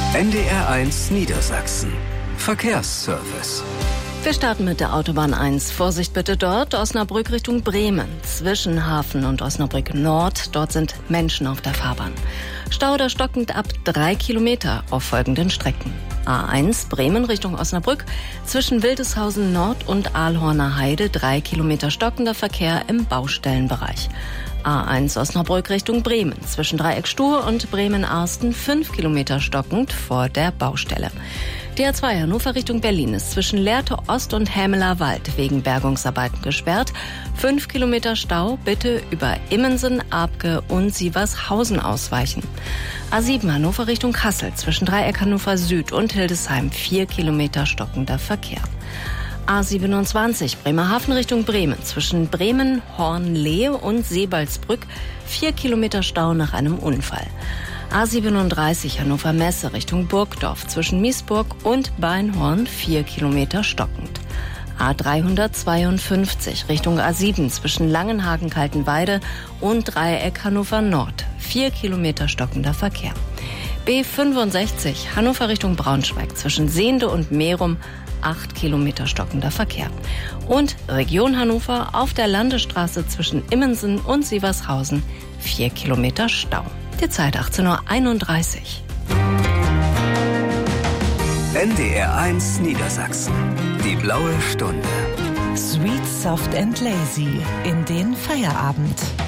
NDR1 Niedersachsen. Verkehrsservice. Wir starten mit der Autobahn 1. Vorsicht bitte dort, Osnabrück Richtung Bremen. Zwischen Hafen und Osnabrück Nord, dort sind Menschen auf der Fahrbahn. Stau oder stockend ab 3 Kilometer auf folgenden Strecken. A1 Bremen Richtung Osnabrück, zwischen Wildeshausen Nord und Ahlhorner Heide 3 Kilometer stockender Verkehr im Baustellenbereich. A1 Osnabrück Richtung Bremen, zwischen Dreieck Stur und Bremen-Arsten 5 Kilometer stockend vor der Baustelle. Die A2 Hannover Richtung Berlin ist zwischen Lehrte Ost und Hämeler Wald wegen Bergungsarbeiten gesperrt. 5 Kilometer Stau, bitte über Immensen, Abke und Sievershausen ausweichen. A7 Hannover Richtung Kassel, zwischen Dreieck Hannover Süd und Hildesheim 4 Kilometer stockender Verkehr. A27 Bremerhaven Richtung Bremen, zwischen Bremen, Horn-Lehe und Sebalsbrück 4 Kilometer Stau nach einem Unfall. A37 Hannover Messe Richtung Burgdorf, zwischen Miesburg und Beinhorn 4 Kilometer stockend. A352 Richtung A7 zwischen Langenhagen-Kaltenweide und Dreieck Hannover Nord 4 Kilometer stockender Verkehr. B65 Hannover Richtung Braunschweig, zwischen Sehnde und Merum 8 Kilometer stockender Verkehr. Und Region Hannover auf der Landesstraße zwischen Immensen und Sievershausen 4 Kilometer Stau. Die Zeit 18:31 Uhr. NDR1 Niedersachsen. Die blaue Stunde. Sweet, soft and lazy in den Feierabend.